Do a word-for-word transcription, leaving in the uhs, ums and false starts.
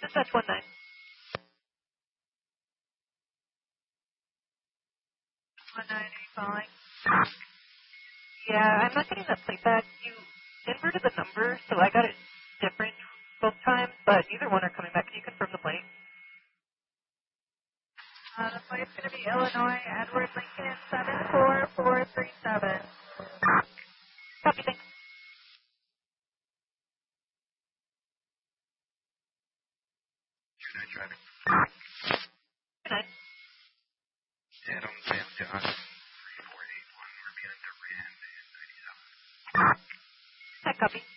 Dispatch one nine. one nine, are you calling? Yeah, I'm not getting that plate back. You inverted the number, so I got it different both times, but neither one are coming back. Can you confirm the plate? Uh, the plate's going to be Illinois, Edward Lincoln, seven four four three seven. Copy, thanks. Good night, driving. Good night. Adam, Sam, John, three four eight one, we're behind the Rand and ninety-seven. Hi, copy.